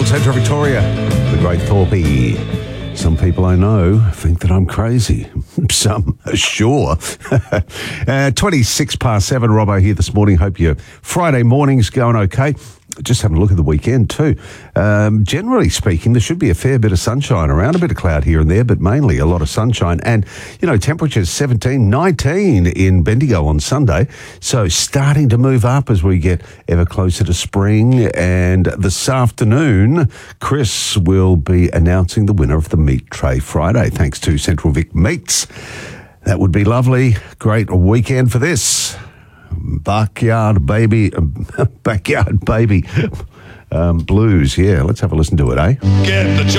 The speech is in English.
Central Victoria, the Great Thorpe. Some people I know think that I'm crazy. Some are sure. 26 past 7, Robbo here this morning. Hope your Friday morning's going okay. Just having a look at the weekend too. Generally speaking, there should be a fair bit of sunshine around, a bit of cloud here and there, but mainly a lot of sunshine. And, you know, temperatures 17, 19 in Bendigo on Sunday. So starting to move up as we get ever closer to spring. And this afternoon, Chris will be announcing the winner of the Meat Tray Friday, thanks to Central Vic Meats. That would be lovely. Great weekend for this. Backyard baby blues. Yeah, let's have a listen to it, eh? Get the